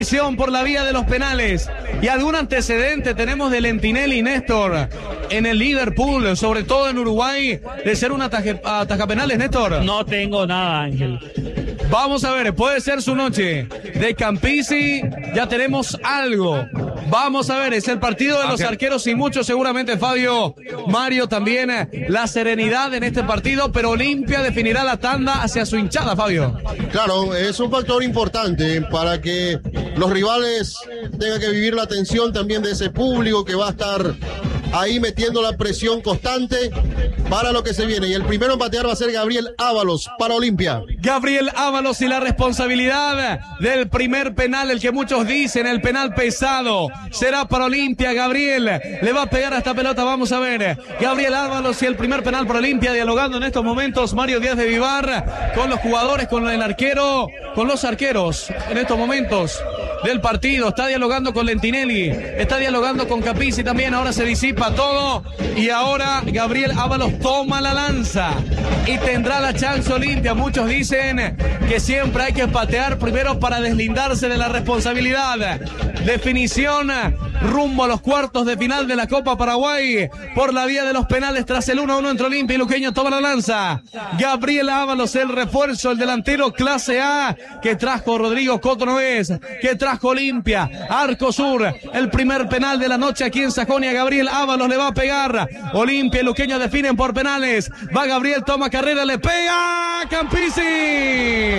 Por la vía de los penales. ¿Y algún antecedente tenemos de Lentinelli, Néstor, en el Liverpool, sobre todo en Uruguay, de ser un atajapenales, Néstor? No tengo nada, Ángel. Vamos a ver, puede ser su noche. De Campisi ya tenemos algo. Vamos a ver, es el partido de los arqueros y mucho seguramente, Fabio, Mario también, la serenidad en este partido, pero Olimpia definirá la tanda hacia su hinchada, Fabio. Claro, es un factor importante para que los rivales tengan que vivir la tensión también de ese público que va a estar ahí metiendo la presión constante para lo que se viene. Y el primero en patear va a ser Gabriel Ábalos para Olimpia. Gabriel Ábalos y la responsabilidad del primer penal, el que muchos dicen, el penal pesado, será para Olimpia. Gabriel le va a pegar a esta pelota, vamos a ver. Gabriel Ábalos y el primer penal para Olimpia, dialogando en estos momentos Mario Díaz de Vivar con los jugadores, con el arquero, con los arqueros en estos momentos del partido. Está dialogando con Lentinelli, está dialogando con Campisi también. Ahora se disipa todo y ahora Gabriel Ábalos toma la lanza y tendrá la chance Olimpia. Muchos dicen que siempre hay que patear primero para deslindarse de la responsabilidad. Definición rumbo a los cuartos de final de la Copa Paraguay por la vía de los penales tras el 1-1 entre Olimpia y Luqueño. Toma la lanza Gabriel Ábalos, el refuerzo, el delantero clase A que trajo Rodrigo Cotonoves, que trajo Olimpia. Arco Sur, el primer penal de la noche aquí en Sajonia. Gabriel Ábalos le va a pegar. Olimpia y Luqueño definen por penales. Va Gabriel, toma carrera, le pega Campisi.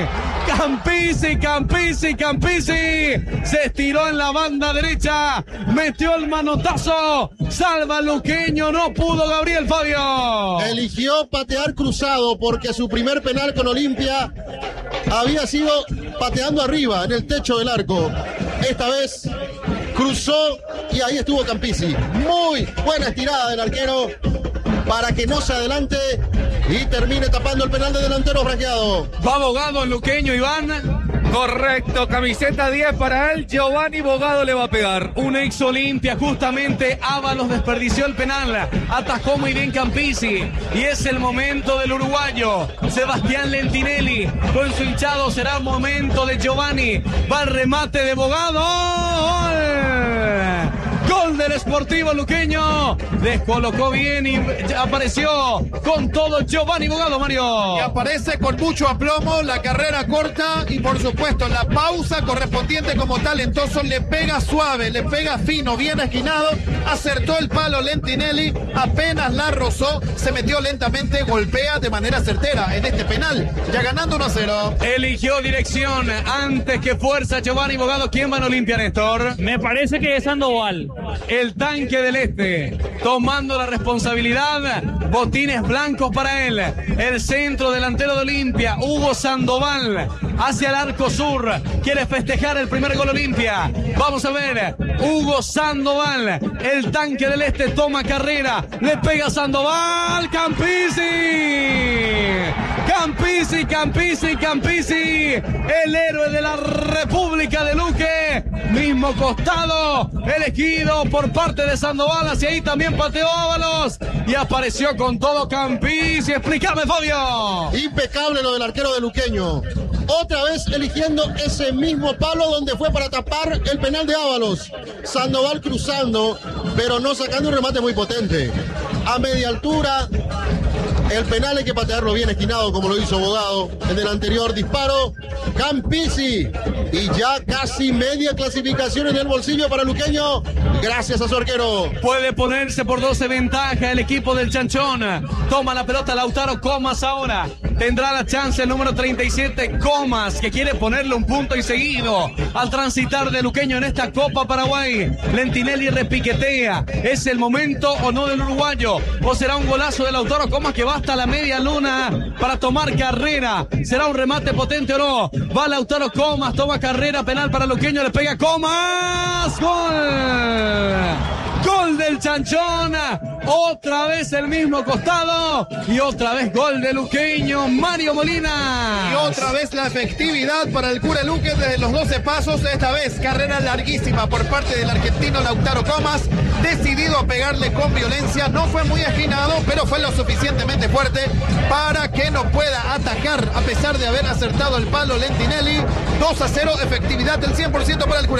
Campisi se estiró en la banda derecha, metió el manotazo, salva Luqueño, no pudo Gabriel, Fabio. Eligió patear cruzado porque su primer penal con Olimpia había sido pateando arriba en el techo del arco. Esta vez cruzó y ahí estuvo Campisi. Muy buena estirada del arquero para que no se adelante y termine tapando el penal de delantero franqueado. Va Bogado en Luqueño, Iván. Correcto, camiseta 10 para él, Giovanni Bogado le va a pegar. Un ex Olimpia, justamente Ábalos desperdició el penal, atajó muy bien Campisi y es el momento del uruguayo Sebastián Lentinelli con su hinchado. Será el momento de Giovanni, va el remate de Bogado. Gol del Sportivo Luqueño, descolocó bien y apareció con todo Giovanni Bogado, Mario. Y aparece con mucho aplomo, la carrera corta y por supuesto la pausa correspondiente como talentoso, le pega suave, le pega fino, bien esquinado, acertó el palo Lentinelli, apenas la rozó, se metió lentamente, golpea de manera certera en este penal, ya ganando 1-0. Eligió dirección antes que fuerza Giovanni Bogado. ¿Quién va en Olimpia, Néstor? Me parece que es Sandoval. El tanque del este, tomando la responsabilidad, botines blancos para él, el centro delantero de Olimpia, Hugo Sandoval, hacia el arco sur, quiere festejar el primer gol Olimpia. Vamos a ver, Hugo Sandoval, el tanque del este, toma carrera, le pega Sandoval, Campisi, el héroe de la República de Luque, mismo costado, elegido por parte de Sandoval, hacia ahí también pateó Ábalos y apareció con todo Campisi. Explícame, Fabio. Impecable lo del arquero de Luqueño. Otra vez eligiendo ese mismo palo donde fue para tapar el penal de Ábalos. Sandoval cruzando, pero no sacando un remate muy potente. A media altura, el penal hay que patearlo bien esquinado como lo hizo Bogado en el anterior disparo. Campisi y ya casi media clasificación en el bolsillo para Luqueño gracias a su arquero. Puede ponerse por 12 ventaja el equipo del Chanchón. Toma la pelota Lautaro Comas ahora. Tendrá la chance el número 37 Comas, que quiere ponerle un punto y seguido al transitar de Luqueño en esta Copa Paraguay. Lentinelli repiquetea. ¿Es el momento o no del uruguayo? ¿O será un golazo de Lautaro Comas que va hasta la media luna para tomar carrera? ¿Será un remate potente o no? Va Lautaro Comas, toma carrera, penal para Luqueño, le pega Comas. Gol del Chanchón, otra vez el mismo costado y otra vez gol de Luqueño, Mario Molina. Y otra vez la efectividad para el Cura Luque desde los 12 pasos, esta vez carrera larguísima por parte del argentino Lautaro Comas, decidido a pegarle con violencia, no fue muy esquinado, pero fue lo suficientemente fuerte para que no pueda atacar a pesar de haber acertado el palo Lentinelli. 2-0, efectividad del 100% para el Cura.